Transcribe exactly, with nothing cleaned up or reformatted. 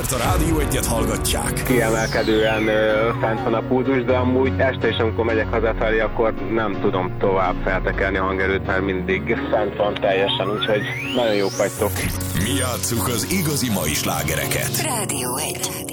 mert a Rádió Egyet hallgatják. Kiemelkedően ö, fent van a pulzus, de amúgy este is, amikor megyek hazafelé, akkor nem tudom tovább feltekerni a hangerőt, mert mindig fent van teljesen, úgyhogy nagyon jók vagytok. Mi játsszuk az igazi mai slágereket. Rádió egy.